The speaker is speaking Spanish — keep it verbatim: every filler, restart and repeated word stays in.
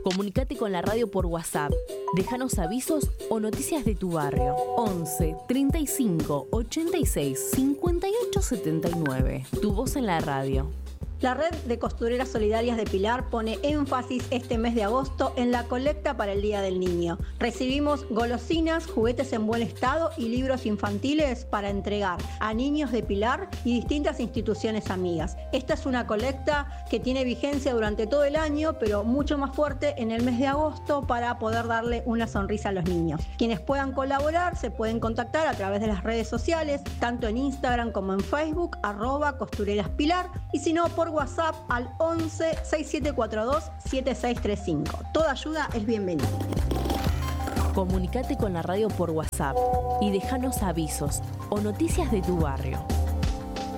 Comunicate con la radio por WhatsApp. Déjanos avisos o noticias de tu barrio. once, treinta y cinco, ochenta y seis, cincuenta y ocho, setenta y nueve. Tu voz en la radio. La Red de Costureras Solidarias de Pilar pone énfasis este mes de agosto en la colecta para el Día del Niño. Recibimos golosinas, juguetes en buen estado y libros infantiles para entregar a niños de Pilar y distintas instituciones amigas. Esta es una colecta que tiene vigencia durante todo el año, pero mucho más fuerte en el mes de agosto para poder darle una sonrisa a los niños. Quienes puedan colaborar se pueden contactar a través de las redes sociales, tanto en Instagram como en Facebook, arroba costureraspilar, y si no, por WhatsApp al once, sesenta y siete cuarenta y dos, setenta y seis treinta y cinco. Toda ayuda es bienvenida. Comunicate con la radio por WhatsApp y déjanos avisos o noticias de tu barrio.